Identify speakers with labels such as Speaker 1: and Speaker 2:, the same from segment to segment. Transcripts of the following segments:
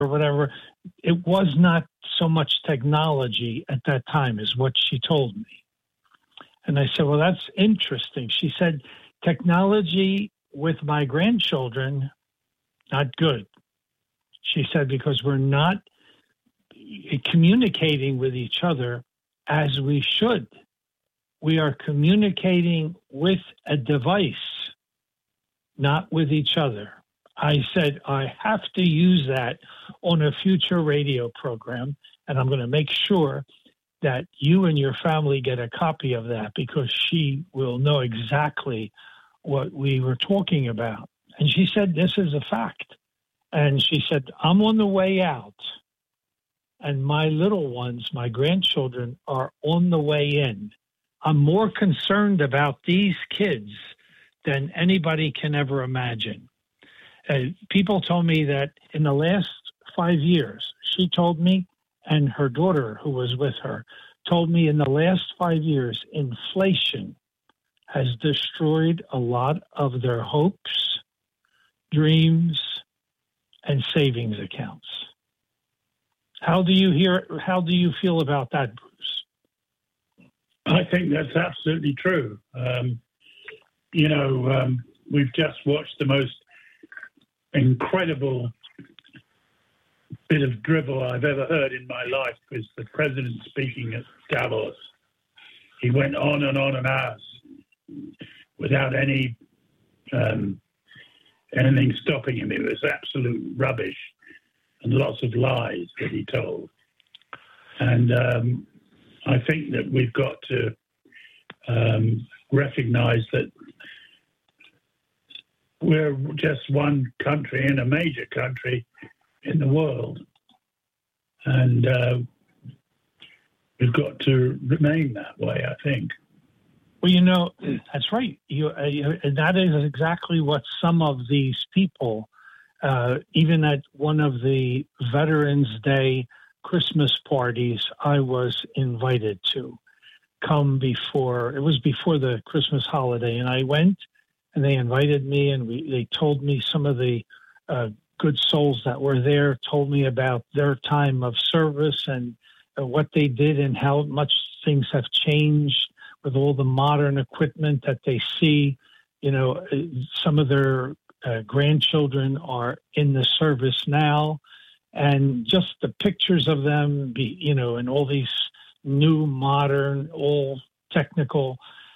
Speaker 1: or whatever. It was not so much technology at that time, is what she told me. And I said, well, that's interesting. She said, technology with my grandchildren, not good. She said, because we're not communicating with each other as we should. We are communicating with a device, not with each other. I said, I have to use that on a future radio program, and I'm going to make sure that you and your family get a copy of that, because she will know exactly what we were talking about. And she said, this is a fact. And she said, I'm on the way out, and my little ones, my grandchildren, are on the way in. I'm more concerned about these kids than anybody can ever imagine. People told me that in the last 5 years, she told me, and her daughter who was with her, told me in the last 5 years, inflation has destroyed a lot of their hopes, dreams, and savings accounts. How do you feel about that, Bruce?
Speaker 2: I think that's absolutely true. We've just watched the most incredible bit of drivel I've ever heard in my life, was the president speaking at Davos. He went on and hours without anything stopping him. It was absolute rubbish and lots of lies that he told. And I think that we've got to recognize that we're just one country and a major country in the world. And we've got to remain that way, I think.
Speaker 1: Well, that's right. And that is exactly what some of these people, even at one of the Veterans Day Christmas parties I was invited to, it was before the Christmas holiday, and I went, and they invited me, and they told me some of the good souls that were there told me about their time of service and what they did and how much things have changed with all the modern equipment that they see. Some of their grandchildren are in the service now, and just the pictures of them, and all these new, modern, all technical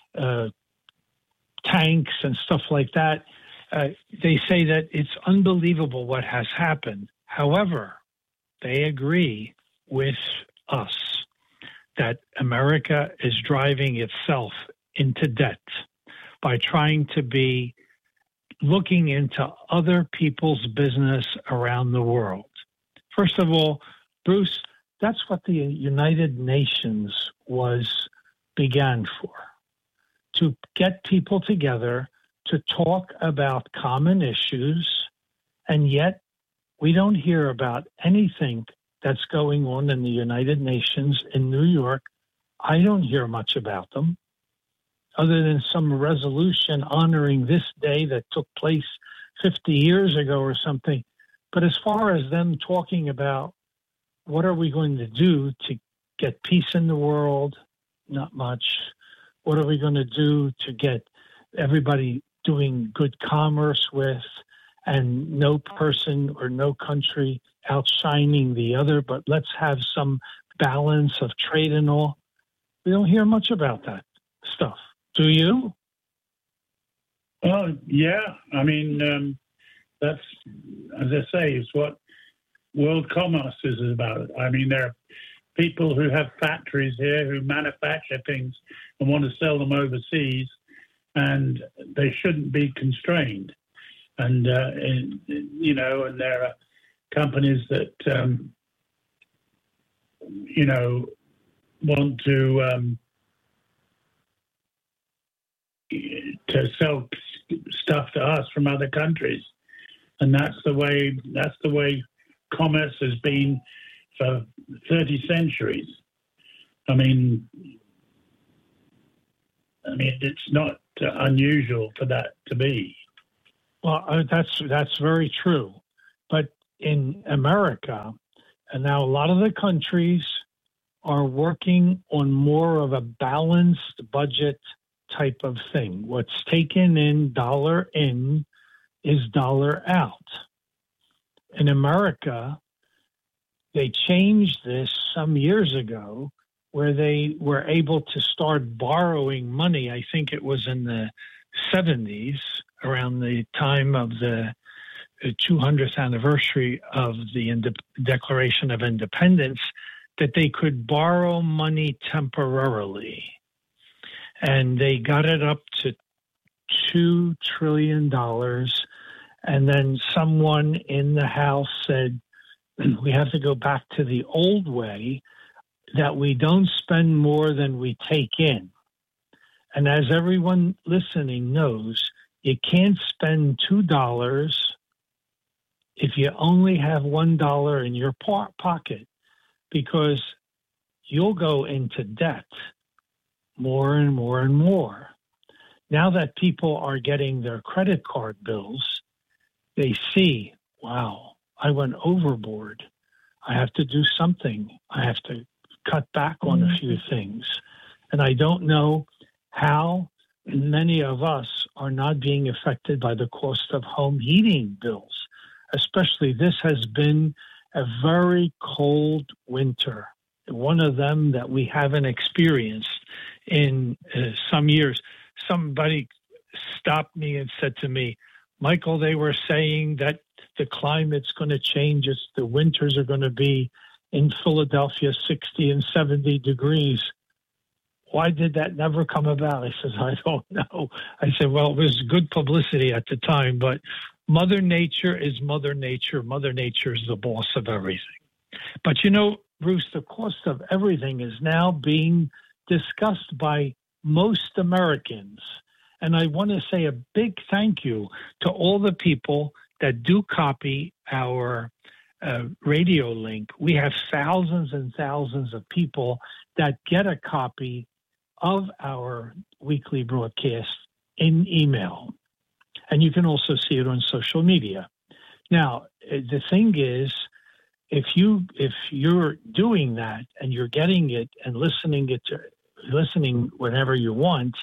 Speaker 1: tanks and stuff like that. They say that it's unbelievable what has happened. However, they agree with us that America is driving itself into debt by trying to be looking into other people's business around the world. First of all, Bruce, that's what the United Nations began for, to get people together to talk about common issues, and yet we don't hear about anything that's going on in the United Nations in New York. I don't hear much about them, other than some resolution honoring this day that took place 50 years ago or something. But as far as them talking about what are we going to do to get peace in the world, not much. What are we going to do to get everybody doing good commerce with, and no person or no country outshining the other, but let's have some balance of trade and all? We don't hear much about that stuff. Do you?
Speaker 2: Yeah. I mean, that's, as I say, is what world commerce is about. I mean, there are people who have factories here who manufacture things and want to sell them overseas, and they shouldn't be constrained. And and there are companies that, want to sell stuff to us from other countries. And that's the way commerce has been for 30 centuries. I mean, it's not unusual for that to be.
Speaker 1: Well, that's very true. But in America, and now a lot of the countries are working on more of a balanced budget type of thing. What's taken in is dollar out. In America, they changed this some years ago where they were able to start borrowing money. I think it was in the 70s, around the time of the 200th anniversary of the Declaration of Independence, that they could borrow money temporarily. And they got it up to $2 trillion. And then someone in the House said, we have to go back to the old way, that we don't spend more than we take in. And as everyone listening knows, you can't spend $2 if you only have $1 in your pocket, because you'll go into debt more and more and more. Now that people are getting their credit card bills, they see, wow, I went overboard. I have to do something. I have to cut back on a few things. And I don't know how many of us are not being affected by the cost of home heating bills. Especially, this has been a very cold winter, one of them that we haven't experienced in some years. Somebody stopped me and said to me, Michael, they were saying that the climate's going to change. The winters are going to be in Philadelphia 60 and 70 degrees. Why did that never come about? I said, I don't know. I said, well, it was good publicity at the time, but Mother Nature is Mother Nature. Mother Nature is the boss of everything. But you know, Bruce, the cost of everything is now being discussed by most Americans. And I want to say a big thank you to all the people that do copy our radio link. We have thousands and thousands of people that get a copy of our weekly broadcast in email. And you can also see it on social media. Now, the thing is, if you're doing that and you're getting it and listening whenever you want,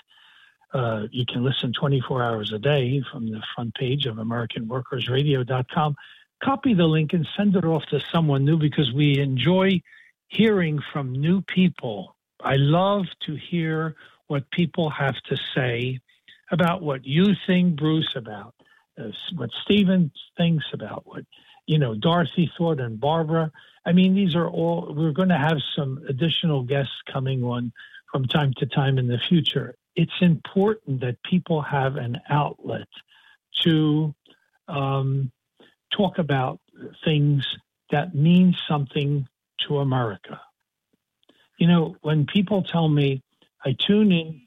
Speaker 1: you can listen 24 hours a day from the front page of AmericanWorkersRadio.com. Copy the link and send it off to someone new, because we enjoy hearing from new people. I love to hear what people have to say about what you think, Bruce, about what Stephen thinks, about what, Dorothy thought, and Barbara. I mean, these are all, we're going to have some additional guests coming on from time to time in the future. It's important that people have an outlet to talk about things that mean something to America. When people tell me, I tune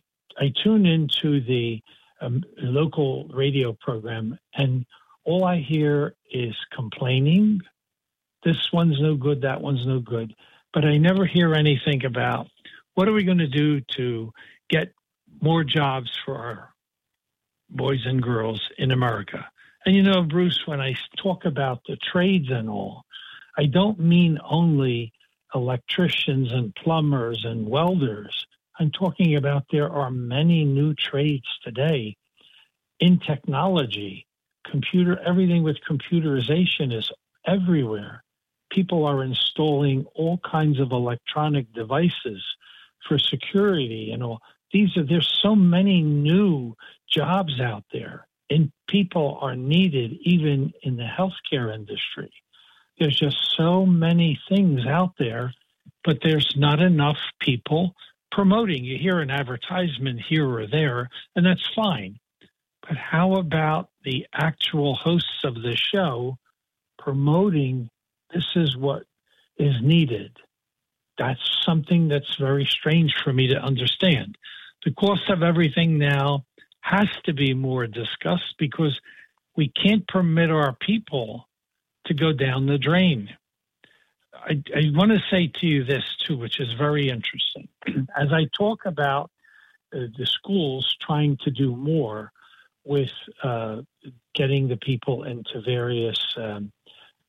Speaker 1: into the local radio program, and all I hear is complaining. This one's no good, that one's no good. But I never hear anything about what are we going to do to get more jobs for our boys and girls in America. And Bruce, when I talk about the trades and all, I don't mean only electricians and plumbers and welders. I'm talking about there are many new trades today in technology. Everything with computerization is everywhere. People are installing all kinds of electronic devices for security and all. There's so many new jobs out there, and people are needed even in the healthcare industry. There's just so many things out there, but there's not enough people promoting. You hear an advertisement here or there, and that's fine. But how about the actual hosts of the show promoting this is what is needed? That's something that's very strange for me to understand. The cost of everything now has to be more discussed, because we can't permit our people to go down the drain. I want to say to you this, too, which is very interesting. As I talk about the schools trying to do more with getting the people into various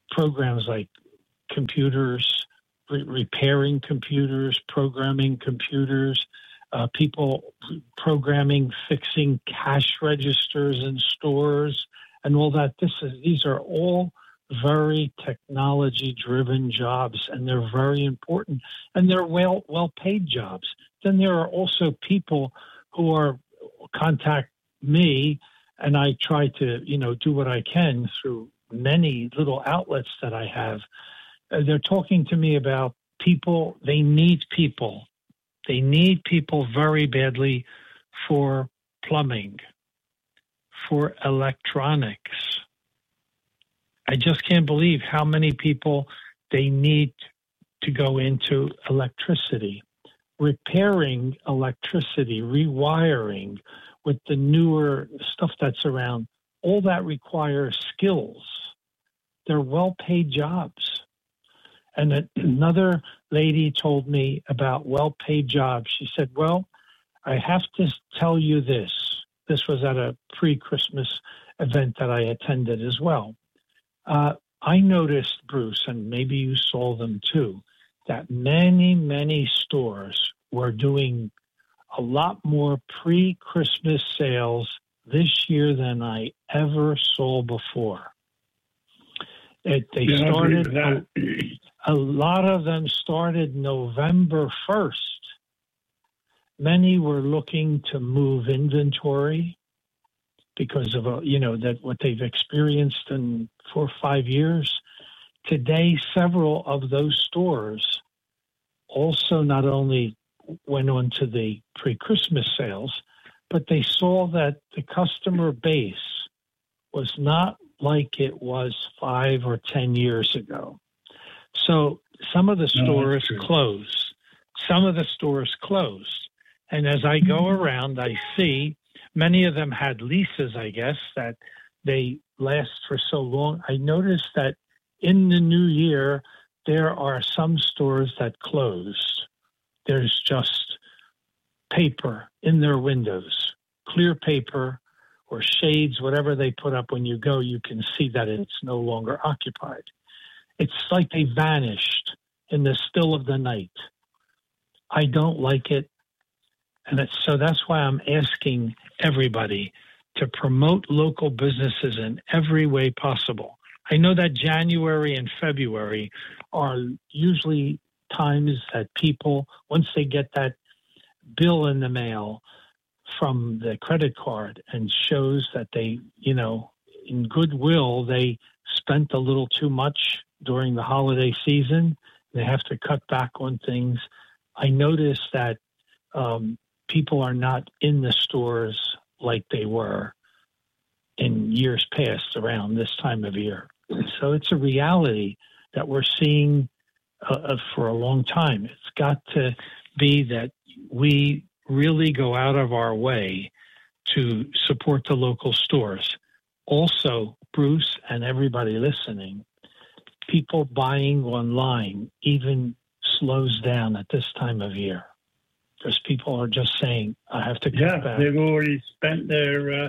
Speaker 1: programs like computers, repairing computers, programming computers, people programming, fixing cash registers in stores, and all that. These are all very technology-driven jobs, and they're very important, and they're well-paid jobs. Then there are also people who contact me, and I try to, do what I can through many little outlets that I have. They're talking to me about people. They need people. They need people very badly for plumbing, for electronics. I just can't believe how many people they need to go into electricity, repairing electricity, rewiring with the newer stuff that's around. All that requires skills. They're well-paid jobs. And another lady told me about well-paid jobs. She said, well, I have to tell you this. This was at a pre-Christmas event that I attended as well. I noticed, Bruce, and maybe you saw them too, that many stores were doing a lot more pre-Christmas sales this year than I ever saw before. A lot of them started November 1st. Many were looking to move inventory because of that what they've experienced in 4 or 5 years. Today, several of those stores also not only went on to the pre-Christmas sales, but they saw that the customer base was not like it was 5 or 10 years ago. So some of the stores closed. Some of the stores closed. And as I go around, I see many of them had leases, I guess, that they last for so long. I noticed that in the new year, there are some stores that closed. There's just paper in their windows, clear paper or shades, whatever they put up. When you go, you can see that it's no longer occupied. It's like they vanished in the still of the night. I don't like it. And so that's why I'm asking everybody to promote local businesses in every way possible. I know that January and February are usually times that people, once they get that bill in the mail from the credit card and shows that they, in goodwill, they spent a little too much during the holiday season, they have to cut back on things. I noticed that people are not in the stores like they were in years past around this time of year. So it's a reality that we're seeing for a long time. It's got to be that we really go out of our way to support the local stores. Also, Bruce and everybody listening, people buying online even slows down at this time of year because people are just saying, I have to cut back.
Speaker 2: They've already spent their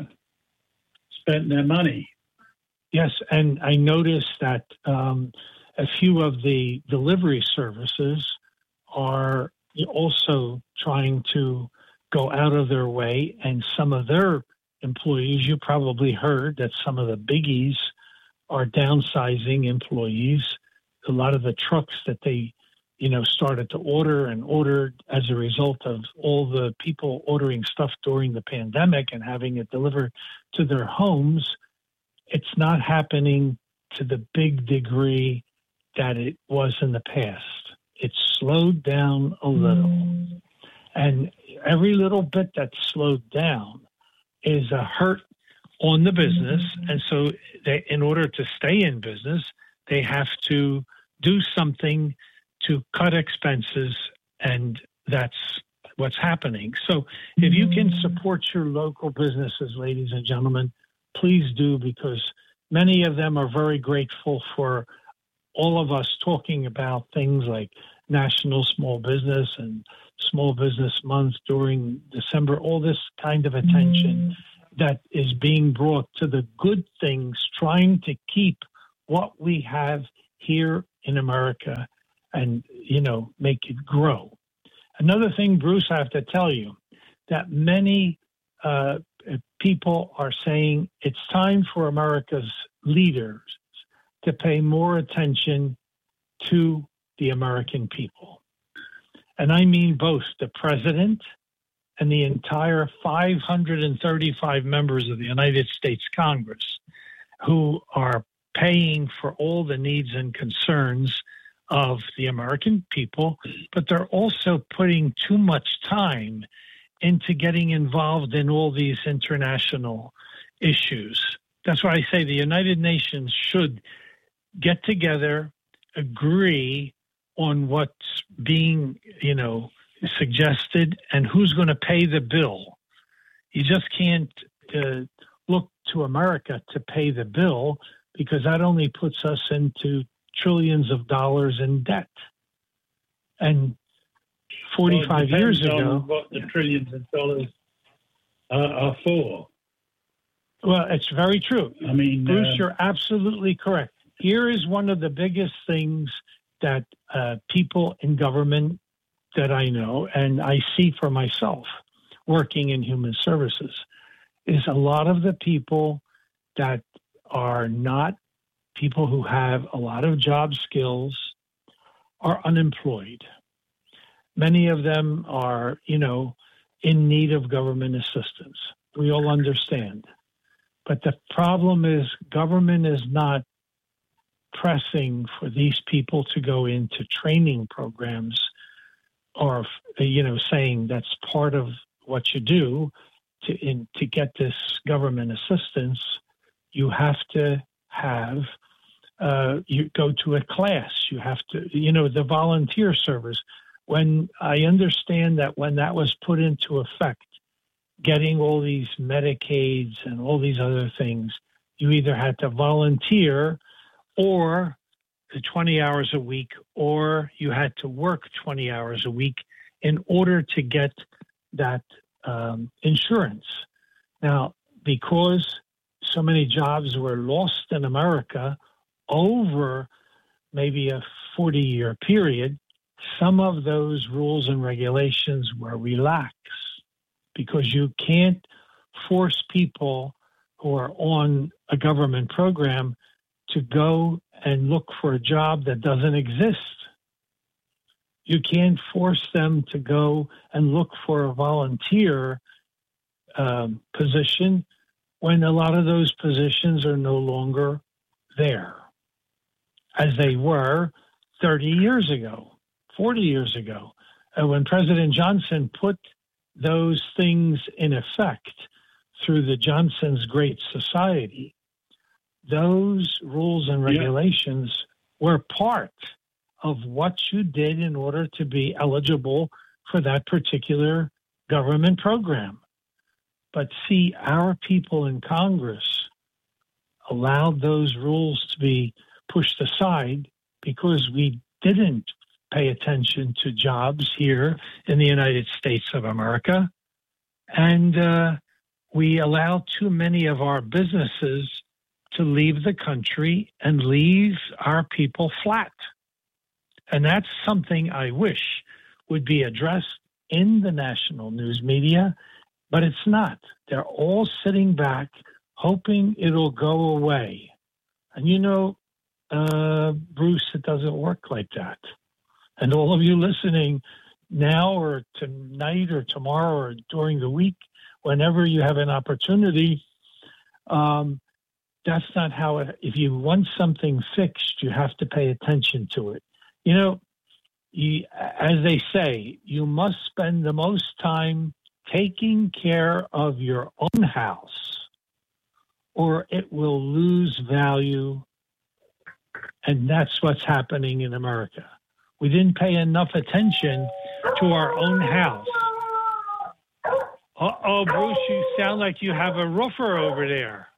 Speaker 2: money.
Speaker 1: Yes, and I noticed that a few of the delivery services are also trying to go out of their way, and some of their employees, you probably heard that some of the biggies are downsizing employees. A lot of the trucks that they, started to ordered as a result of all the people ordering stuff during the pandemic and having it delivered to their homes, it's not happening to the big degree that it was in the past. It's slowed down a little. And every little bit that's slowed down is a hurt on the business. And so in order to stay in business, they have to do something to cut expenses, and that's what's happening. So if you can support your local businesses, ladies and gentlemen, please do, because many of them are very grateful for all of us talking about things like National Small Business and Small Business Month during December, all this kind of attention that is being brought to the good things, trying to keep what we have here in America and, make it grow. Another thing, Bruce, I have to tell you that many people are saying it's time for America's leaders to pay more attention to the American people. And I mean both the president and the entire 535 members of the United States Congress who are paying for all the needs and concerns of the American people, but they're also putting too much time into getting involved in all these international issues. That's why I say the United Nations should get together, agree on what's being, suggested and who's going to pay the bill. You just can't look to America to pay the bill because that only puts us into trillions of dollars in debt. And 45 years ago,
Speaker 2: what the trillions of dollars are for.
Speaker 1: Well, it's very true.
Speaker 2: I mean,
Speaker 1: Bruce, you're absolutely correct. Here is one of the biggest things that people in government that I know and I see for myself working in human services is a lot of the people that are not people who have a lot of job skills are unemployed. Many of them are, in need of government assistance. We all understand. But the problem is government is not pressing for these people to go into training programs or, saying that's part of what you do to get this government assistance. You have to have, you go to a class. You have to, the volunteer service. When I understand that when that was put into effect, getting all these Medicaids and all these other things, you either had to volunteer or 20 hours a week, or you had to work 20 hours a week in order to get that insurance. Now, because so many jobs were lost in America over maybe a 40-year period, some of those rules and regulations were relaxed because you can't force people who are on a government program to go and look for a job that doesn't exist. You can't force them to go and look for a volunteer position when a lot of those positions are no longer there as they were 30 years ago, 40 years ago. When President Johnson put those things in effect through the Johnson's Great Society, those rules and regulations were part of what you did in order to be eligible for that particular government program. But see, our people in Congress allowed those rules to be pushed aside because we didn't pay attention to jobs here in the United States of America. And we allow too many of our businesses to leave the country and leave our people flat. And that's something I wish would be addressed in the national news media, but it's not. They're all sitting back, hoping it'll go away. And Bruce, it doesn't work like that. And all of you listening now or tonight or tomorrow or during the week, whenever you have an opportunity, that's not how it, if you want something fixed, you have to pay attention to it. As they say, you must spend the most time taking care of your own house or it will lose value. And that's what's happening in America. We didn't pay enough attention to our own house. Uh-oh, Bruce, you sound like you have a roofer over there.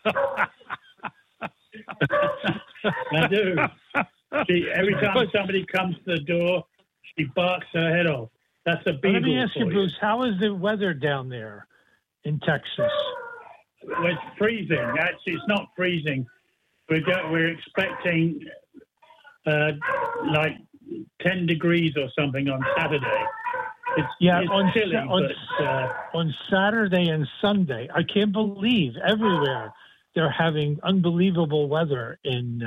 Speaker 2: I do. Every time somebody comes to the door, she barks her head off. That's a beagle.
Speaker 1: Let me ask you, Bruce, how is the weather down there in Texas?
Speaker 2: Well, it's freezing. Actually, it's not freezing, we're expecting like 10 degrees or something on Saturday. It's chilly,
Speaker 1: on Saturday and Sunday. I can't believe everywhere they're having unbelievable weather in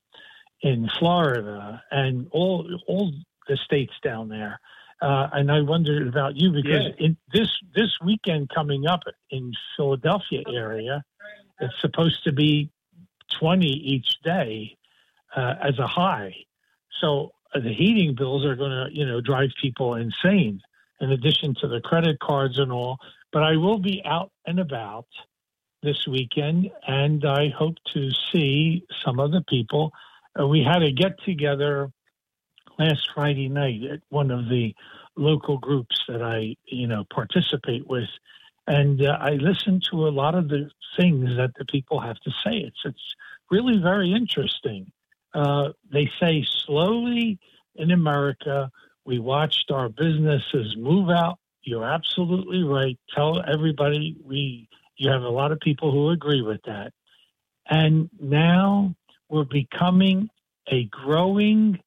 Speaker 1: Florida and all the states down there. And I wondered about you because in this weekend coming up in Philadelphia area, it's supposed to be 20 each day as a high. So the heating bills are going to, drive people insane, in addition to the credit cards and all. But I will be out and about this weekend, and I hope to see some of the people. We had a get-together last Friday night at one of the local groups that I, participate with. And I listened to a lot of the things that the people have to say. It's really very interesting. They say slowly in America, we watched our businesses move out. You're absolutely right. Tell everybody you have a lot of people who agree with that. And now we're becoming a growing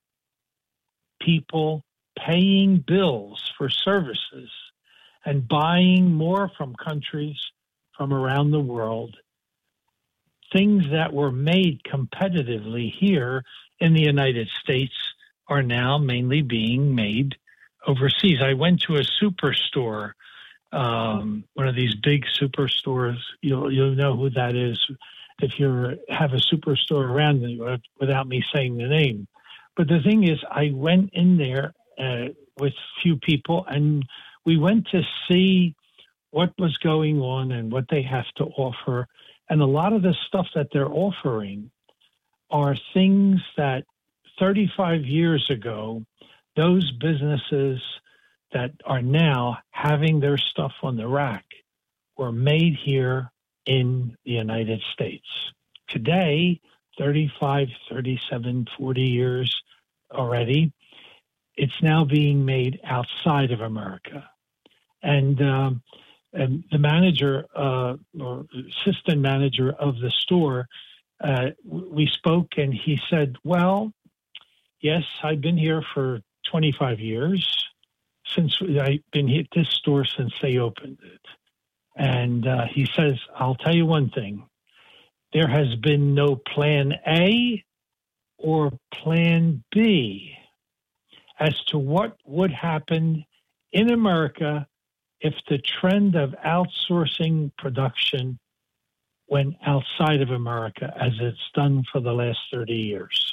Speaker 1: people paying bills for services and buying more from countries from around the world. Things that were made competitively here in the United States are now mainly being made overseas. I went to a superstore, one of these big superstores. You'll know who that is if you have a superstore around you without me saying the name. But the thing is, I went in there with a few people, and we went to see what was going on and what they have to offer. And a lot of the stuff that they're offering are things that 35 years ago, those businesses that are now having their stuff on the rack were made here in the United States. Today, 35, 37, 40 years already, it's now being made outside of America. And the manager or assistant manager of the store, we spoke, and he said, well, yes, I've been here for 25 years. I've been at this store since they opened it. And he says, I'll tell you one thing. There has been no plan A or plan B as to what would happen in America if the trend of outsourcing production went outside of America, as it's done for the last 30 years.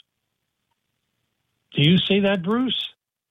Speaker 1: Do you see that, Bruce?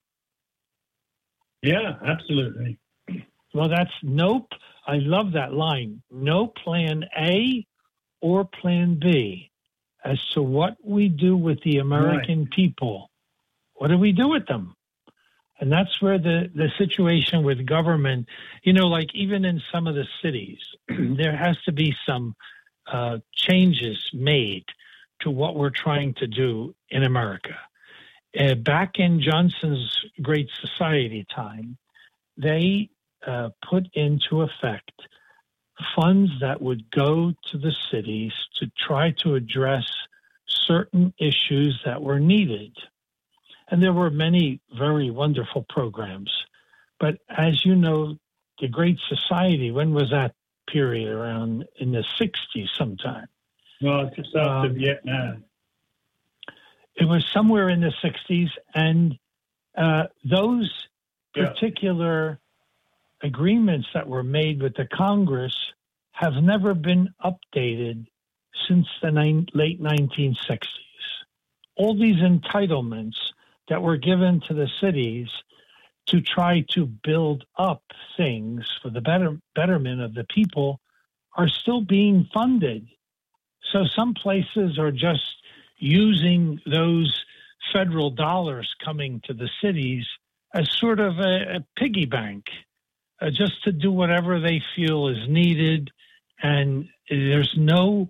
Speaker 2: Yeah, absolutely.
Speaker 1: Well, that's nope. I love that line. No plan A or plan B as to what we do with the American people. What do we do with them? And that's where the situation with government, like even in some of the cities, there has to be some changes made to what we're trying to do in America. Back in Johnson's Great Society time, they put into effect funds that would go to the cities to try to address certain issues that were needed. And there were many very wonderful programs. But as you know, the Great Society, when was that period? Around in the 60s sometime.
Speaker 2: Well, just after Vietnam.
Speaker 1: It was somewhere in the 60s. And those particular agreements that were made with the Congress have never been updated since the late 1960s. All these entitlements that were given to the cities to try to build up things for the betterment of the people are still being funded. So some places are just using those federal dollars coming to the cities as sort of a piggy bank, just to do whatever they feel is needed. And there's no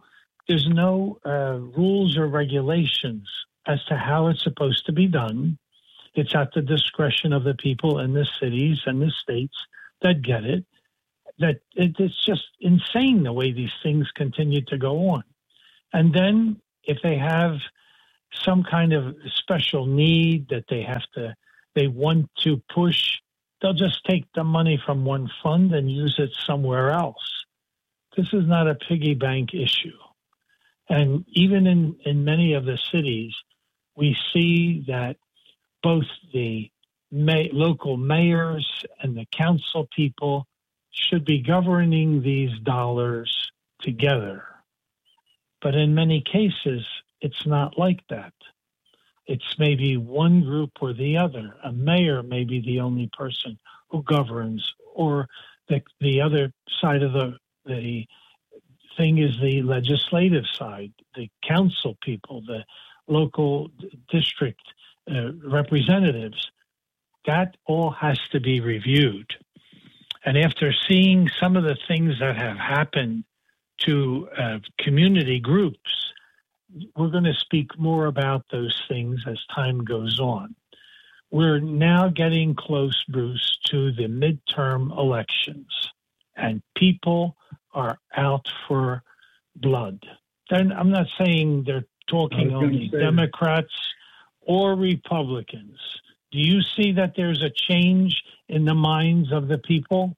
Speaker 1: rules or regulations as to how it's supposed to be done. It's at the discretion of the people in the cities and the states that get it. It's just insane the way these things continue to go on. And then if they have some kind of special need that they want to push, they'll just take the money from one fund and use it somewhere else. This is not a piggy bank issue. And even in many of the cities, we see that both the local mayors and the council people should be governing these dollars together. But in many cases, it's not like that. It's maybe one group or the other. A mayor may be the only person who governs, or the other side of the thing is the legislative side, the council people, the local district representatives. That all has to be reviewed. And after seeing some of the things that have happened to community groups, we're going to speak more about those things as time goes on. We're now getting close, Bruce, to the midterm elections, and people are out for blood. And I'm not saying they're talking only Democrats or Republicans. Do you see that there's a change in the minds of the people?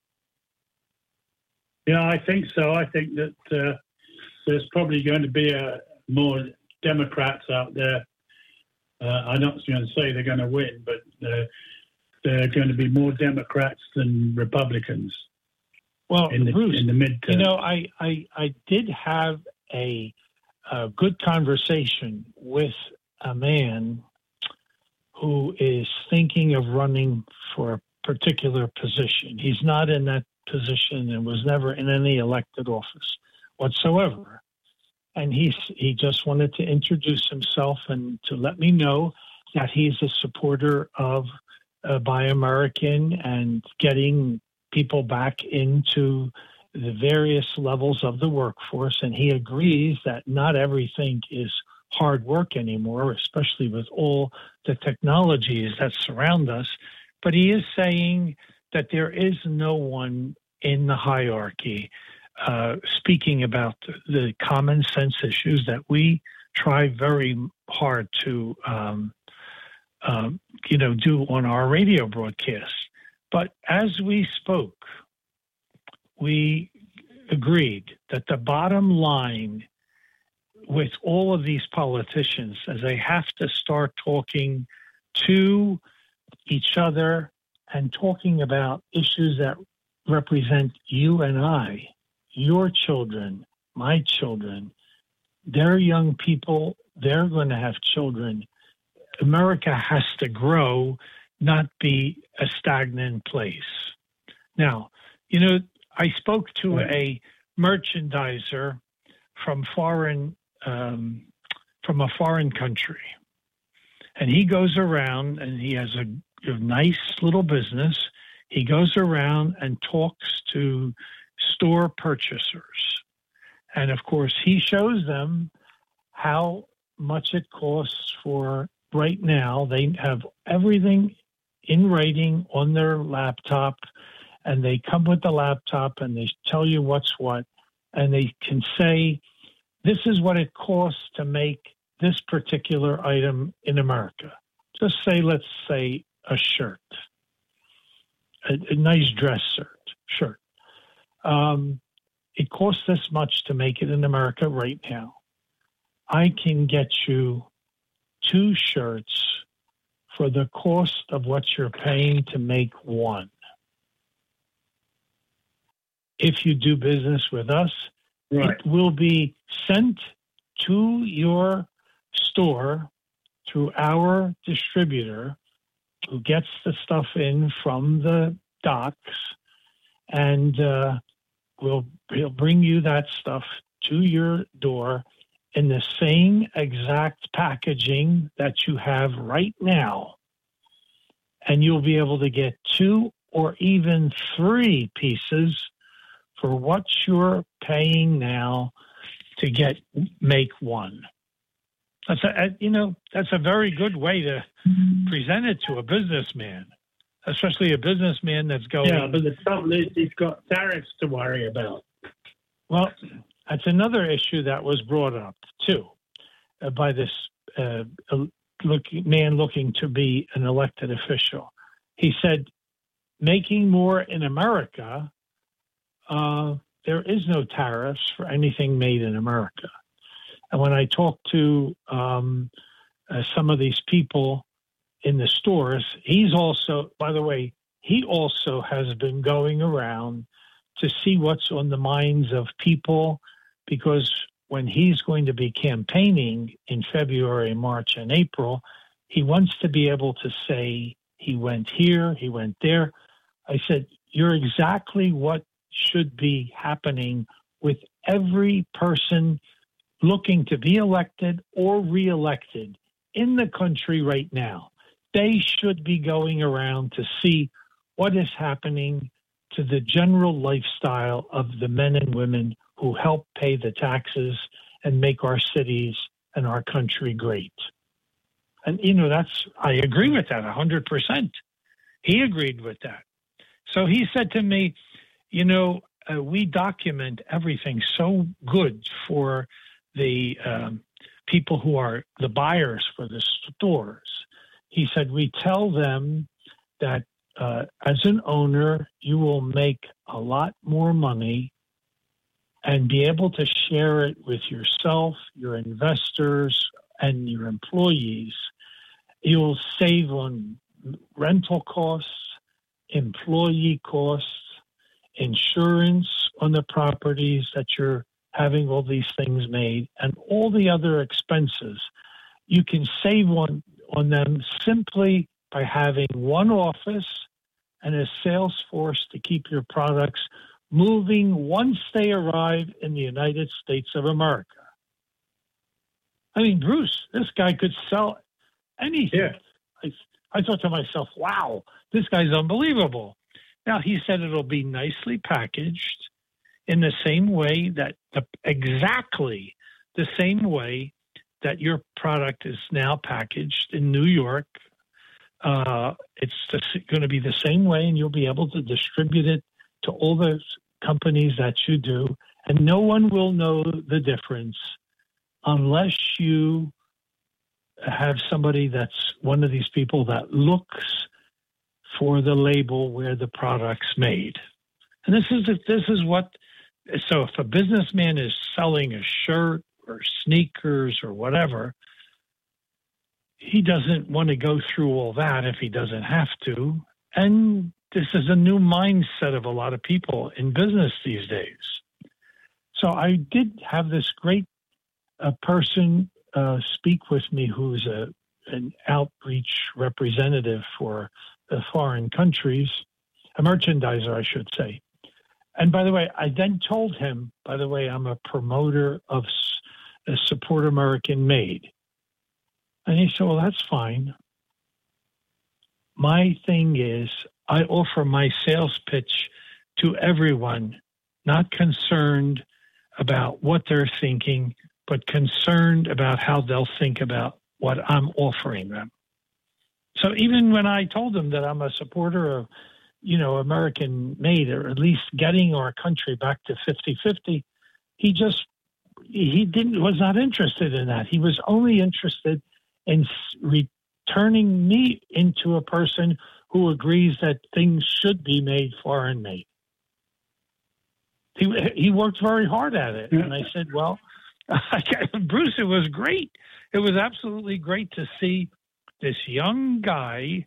Speaker 2: Yeah, I think so. I think that there's probably going to be more Democrats out there. I'm not going to say they're going to win, but there are going to be more Democrats than Republicans.
Speaker 1: Well, Bruce,
Speaker 2: in the midterm.
Speaker 1: You know, I did have a good conversation with a man who is thinking of running for a particular position. He's not in that position and was never in any elected office whatsoever. And he just wanted to introduce himself and to let me know that he's a supporter of Buy American and getting people back into the various levels of the workforce. And he agrees that not everything is hard work anymore, especially with all the technologies that surround us. But he is saying that there is no one in the hierarchy speaking about the common sense issues that we try very hard to, do on our radio broadcast. But as we spoke, we agreed that the bottom line with all of these politicians is they have to start talking to each other and talking about issues that represent you and I, your children, my children. They're young people. They're going to have children. America has to grow, not be a stagnant place. Now, I spoke to a merchandiser from a foreign country, and he goes around and he has a nice little business. He goes around and talks to store purchasers, and of course, he shows them how much it costs for. Right now, they have everything in writing on their laptop, and they come with the laptop and they tell you what's what, and they can say, this is what it costs to make this particular item in America. Just say, let's say, a shirt, a nice dress shirt. It costs this much to make it in America right now. I can get you 2 shirts for the cost of what you're paying to make one. If you do business with us, right, it will be sent to your store through our distributor who gets the stuff in from the docks, and he'll bring you that stuff to your door in the same exact packaging that you have right now. And you'll be able to get 2 or even 3 pieces for what you're paying now to make one. That's a very good way to present it to a businessman, especially a businessman that's going.
Speaker 2: Yeah, but the trouble is he's got tariffs to worry about.
Speaker 1: Well, that's another issue that was brought up too. by this man looking to be an elected official. He said, making more in America, there is no tariffs for anything made in America. And when I talk to some of these people in the stores, he's also, by the way, he also has been going around to see what's on the minds of people, because when he's going to be campaigning in February, March, and April, he wants to be able to say he went here, he went there. I said, you're exactly what should be happening with every person looking to be elected or reelected in the country right now. They should be going around to see what is happening to the general lifestyle of the men and women who help pay the taxes and make our cities and our country great. And, I agree with that 100%. He agreed with that. So he said to me, we document everything so good for the people who are the buyers for the stores. He said, we tell them that as an owner, you will make a lot more money and be able to share it with yourself, your investors, and your employees. You'll save on rental costs, employee costs, insurance on the properties that you're having all these things made, and all the other expenses. You can save on them simply by having one office and a sales force to keep your products moving once they arrive in the United States of America. I mean, Bruce, this guy could sell anything. Yeah. I thought to myself, wow, this guy's unbelievable. Now, he said it'll be nicely packaged in the same way that, exactly the same way that your product is now packaged in New York. It's going to be the same way, and you'll be able to distribute it to all the companies that you do, and no one will know the difference unless you have somebody that's one of these people that looks for the label where the product's made. And this is what, so if a businessman is selling a shirt or sneakers or whatever, he doesn't want to go through all that if he doesn't have to. And this is a new mindset of a lot of people in business these days. So I did have this great person speak with me who's an outreach representative for the foreign countries, a merchandiser, I should say. And by the way, I then told him, by the way, I'm a promoter of Support American Made. And he said, well, that's fine. My thing is, I offer my sales pitch to everyone, not concerned about what they're thinking, but concerned about how they'll think about what I'm offering them. So even when I told him that I'm a supporter of, American made, or at least getting our country back to 50-50, he was not interested in that. He was only interested in returning me into a person who agrees that things should be made foreign made. He worked very hard at it. And I said, well, Bruce, it was great. It was absolutely great to see this young guy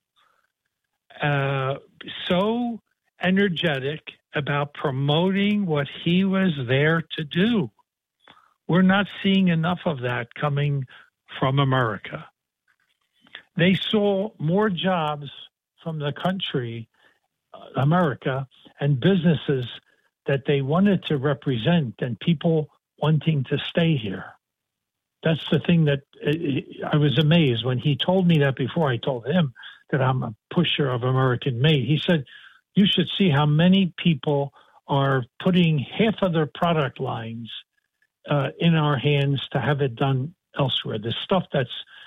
Speaker 1: so energetic about promoting what he was there to do. We're not seeing enough of that coming from America. They saw more jobs from the country, America, and businesses that they wanted to represent than people wanting to stay here. That's the thing that I was amazed when he told me that before I told him that I'm a pusher of American made. He said, you should see how many people are putting half of their product lines in our hands to have it done elsewhere. The stuff that's,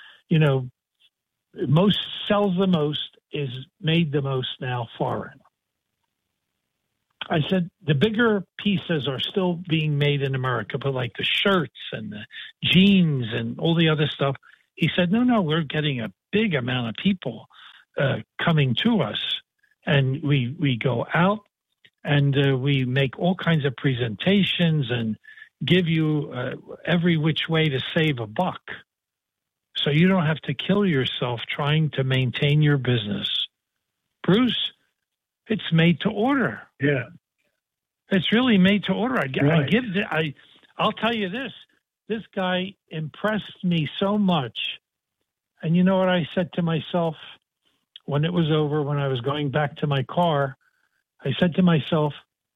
Speaker 1: most sells the most is made the most now foreign. I said, the bigger pieces are still being made in America, but like the shirts and the jeans and all the other stuff. He said, no, we're getting a big amount of people coming to us. And we go out and we make all kinds of presentations and give you every which way to save a buck. So you don't have to kill yourself trying to maintain your business. Bruce, it's made to order.
Speaker 2: Yeah.
Speaker 1: It's really made to order.
Speaker 2: Right.
Speaker 1: I'll tell you this. This guy impressed me so much. And you know what I said to myself when it was over, when I was going back to my car? I said to myself,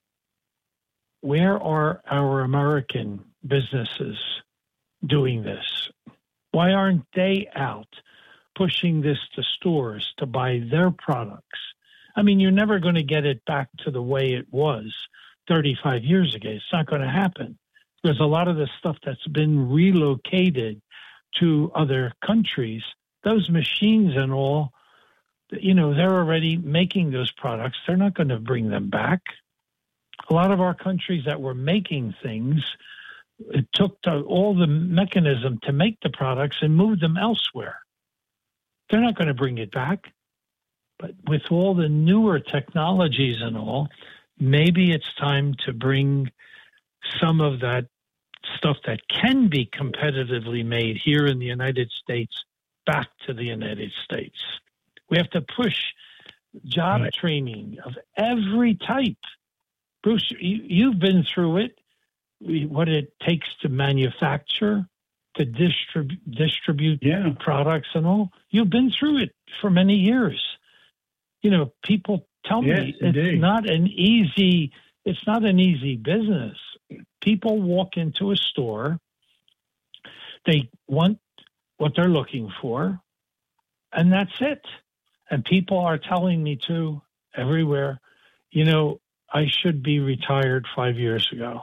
Speaker 1: where are our American businesses doing this? Why aren't they out pushing this to stores to buy their products? I mean, you're never going to get it back to the way it was 35 years ago. It's not going to happen. There's a lot of the stuff that's been relocated to other countries. Those machines and all, you know, they're already making those products. They're not going to bring them back. A lot of our countries that were making things, it took all the mechanism to make the products and move them elsewhere. They're not going to bring it back. But with all the newer technologies and all, maybe it's time to bring some of that stuff that can be competitively made here in the United States back to the United States. We have to push job training of every type. Bruce, you've been through it, what it takes to manufacture, to distribute products and all. You've been through it for many years. You know, people tell me it's not an easy business. People walk into a store, they want what they're looking for, and that's it. And people are telling me too, everywhere, you know, I should be retired 5 years ago.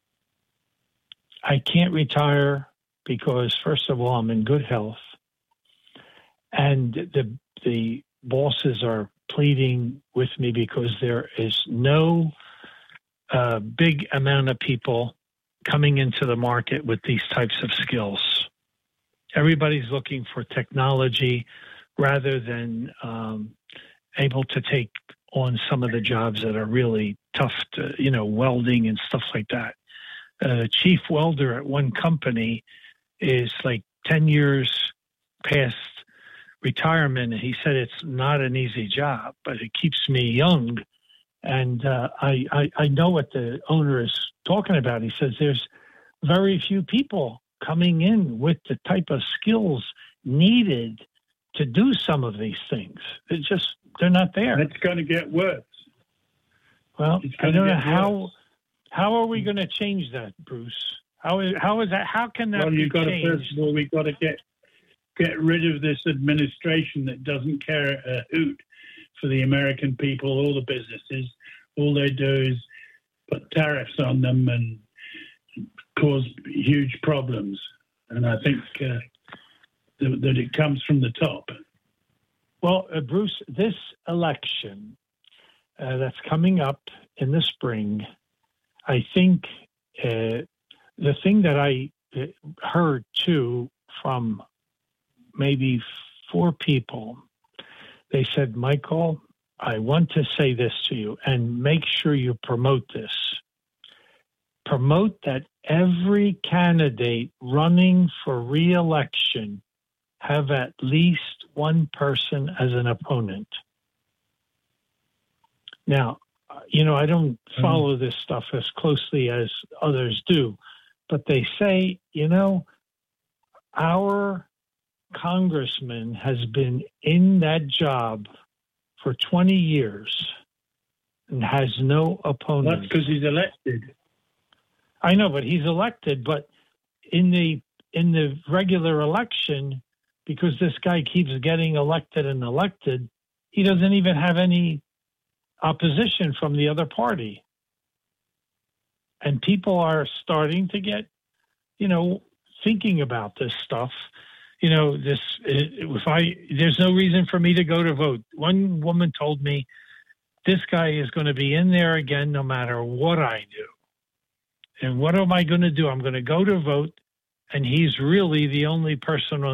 Speaker 1: I can't retire because, first of all, I'm in good health. And the bosses are pleading with me because there is no big amount of people coming into the market with these types of skills. Everybody's looking for technology rather than able to take on some of the jobs that are really tough to, you know, welding and stuff like that. Chief welder at one company is like 10 years past retirement. And he said it's not an easy job, but it keeps me young. And I know what the owner is talking about. He says there's very few people coming in with the type of skills needed to do some of these things. They're not there.
Speaker 2: It's going to get worse.
Speaker 1: Well, I don't know how are we going to change that, Bruce? How is that? How can that be changed?
Speaker 2: First of all, we've got to get rid of this administration that doesn't care a hoot for the American people, all the businesses. All they do is put tariffs on them and cause huge problems. And I think that it comes from the top.
Speaker 1: Well, Bruce, this election that's coming up in the spring, I think the thing that I heard too from maybe 4 people, they said, Michael, I want to say this to you and make sure you promote this. Promote that every candidate running for re-election have at least one person as an opponent. Now, you know, I don't follow this stuff as closely as others do, but they say, you know, our congressman has been in that job for 20 years and has no opponent.
Speaker 2: That's because he's elected.
Speaker 1: I know, but he's elected. But in the regular election, because this guy keeps getting elected and elected, he doesn't even have any opposition from the other party. And people are starting to get, you know, thinking about this stuff. You know, there's no reason for me to go to vote. One woman told me, this guy is going to be in there again no matter what I do. And what am I going to do? I'm going to go to vote, and he's really the only person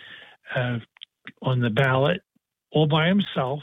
Speaker 1: on the ballot all by himself,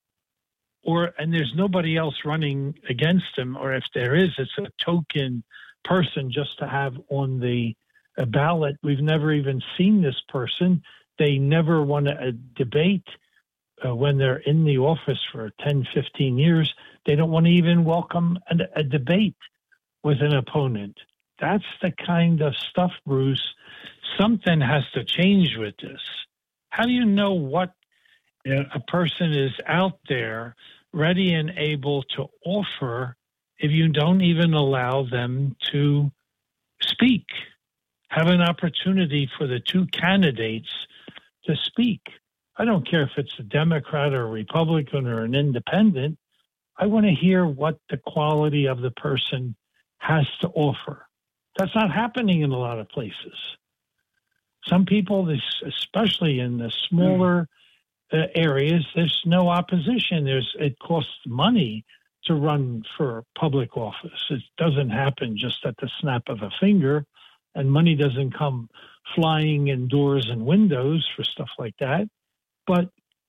Speaker 1: and there's nobody else running against him, or if there is, it's a token person just to have on the ballot. We've never even seen this person. They never won a debate when they're in the office for 10, 15 years. They don't want to even welcome a debate with an opponent. That's the kind of stuff, Bruce. Something has to change with this. How do you know what a person is out there ready and able to offer if you don't even allow them to speak? Have an opportunity for the two candidates to speak. I don't care if it's a Democrat or a Republican or an independent. I want to hear what the quality of the person has to offer. That's not happening in a lot of places. Some people, especially in the smaller areas, there's no opposition. It costs money to run for public office. It doesn't happen just at the snap of a finger, and money doesn't come flying in doors and windows for stuff like that. But,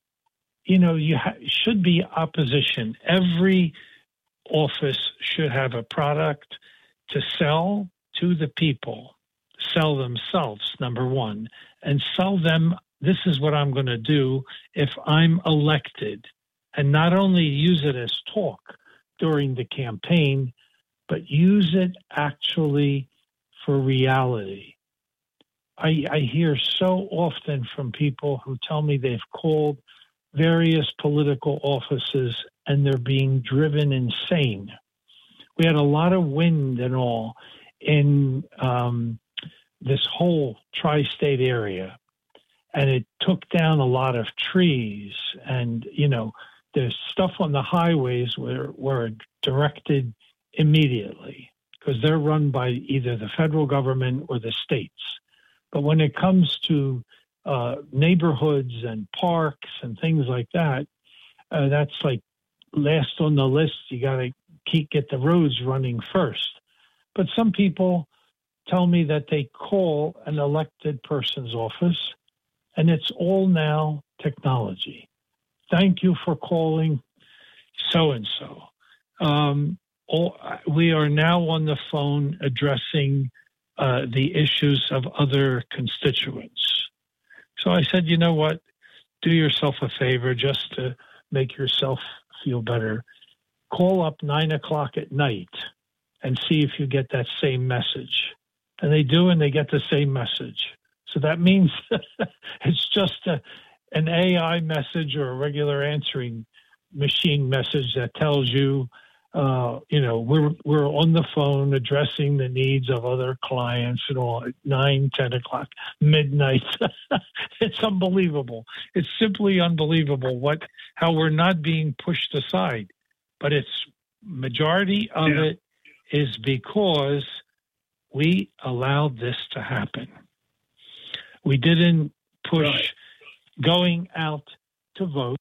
Speaker 1: should be opposition. Every office should have a product to sell to the people, sell themselves, number one, and sell them, this is what I'm going to do if I'm elected, and not only use it as talk during the campaign, but use it actually for reality. I hear so often from people who tell me they've called various political offices and they're being driven insane. We had a lot of wind and all in this whole tri-state area, and it took down a lot of trees, and there's stuff on the highways were directed immediately because they're run by either the federal government or the states. But when it comes to neighborhoods and parks and things like that, that's like last on the list. You got to get the roads running first. But some people tell me that they call an elected person's office, and it's all now technology. Thank you for calling so-and-so. We are now on the phone addressing the issues of other constituents. So I said, you know what? Do yourself a favor just to make yourself feel better. Call up 9 o'clock at night and see if you get that same message. And they do, and they get the same message. So that means it's just an AI message or a regular answering machine message that tells you, we're on the phone addressing the needs of other clients and all at 9, 10 o'clock, midnight. It's unbelievable. It's simply unbelievable how we're not being pushed aside. But majority of it is because we allowed this to happen. We didn't push going out to vote.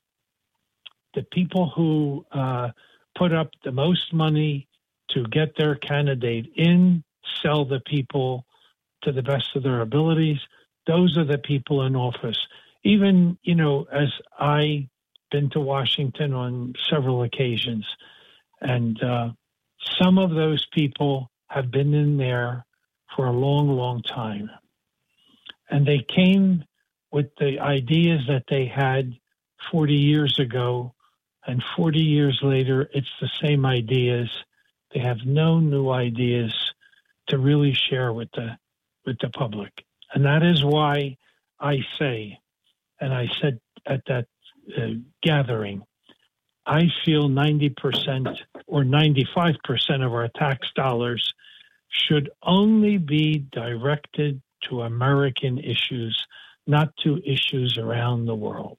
Speaker 1: The people who put up the most money to get their candidate in, sell the people to the best of their abilities, those are the people in office. Even, as I've been to Washington on several occasions, and some of those people have been in there for a long, long time. And they came with the ideas that they had 40 years ago, and 40 years later, it's the same ideas. They have no new ideas to really share with the public. And that is why I say, and I said at that gathering, I feel 90% or 95% of our tax dollars should only be directed to American issues, not to issues around the world.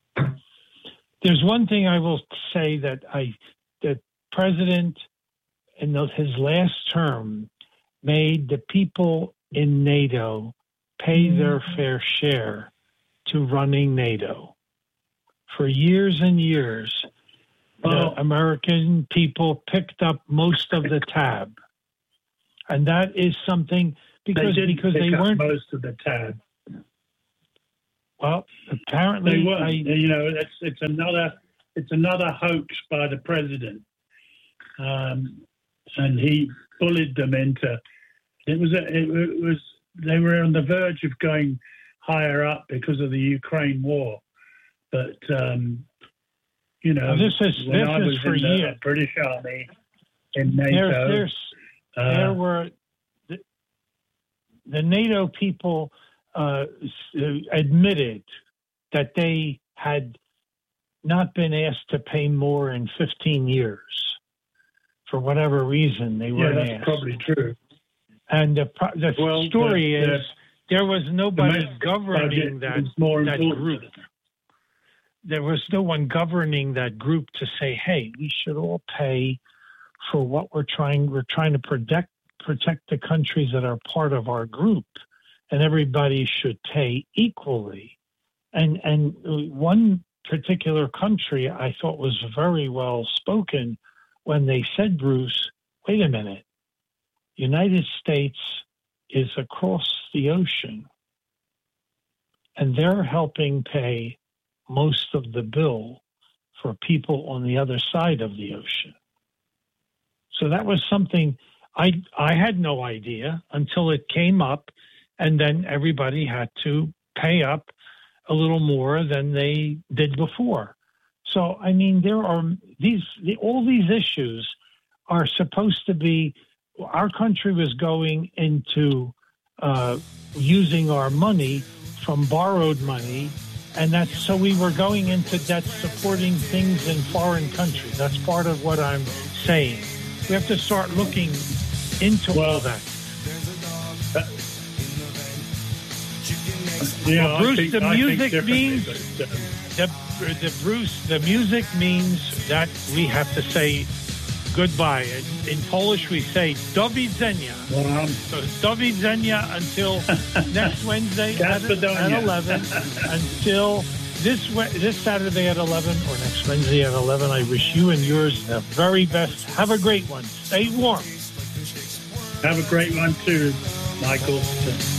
Speaker 1: There's one thing I will say that the president in his last term made the people in NATO pay their fair share to running NATO. For years and years, the American people picked up most of the tab. And that is something because they weren't
Speaker 2: most of the tab.
Speaker 1: Well, apparently
Speaker 2: they weren't. It's another hoax by the president, and he bullied them into. It was. They were on the verge of going higher up because of the Ukraine war, but
Speaker 1: this is for
Speaker 2: in
Speaker 1: years.
Speaker 2: The British Army in NATO.
Speaker 1: There were the NATO people admitted that they had not been asked to pay more in 15 years. For whatever reason, they weren't asked.
Speaker 2: That's probably true.
Speaker 1: And the story is there was nobody governing that group. There was no one governing that group to say, hey, we should all pay for what we're trying to protect the countries that are part of our group, and everybody should pay equally. And one particular country I thought was very well spoken when they said, Bruce, wait a minute, United States is across the ocean, and they're helping pay most of the bill for people on the other side of the ocean. So that was something I had no idea until it came up, and then everybody had to pay up a little more than they did before. So, I mean, there are all these issues are supposed to be, our country was going into using our money from borrowed money, and so we were going into debt supporting things in foreign countries. That's part of what I'm saying. We have to start looking into all that. Bruce, the music means the music means that we have to say goodbye. In Polish, we say do widzenia. So do widzenia until next Wednesday at 11. Until this Saturday at 11 or next Wednesday at 11. I wish you and yours the very best. Have a great one. Stay warm.
Speaker 2: Have a great one too, Michael.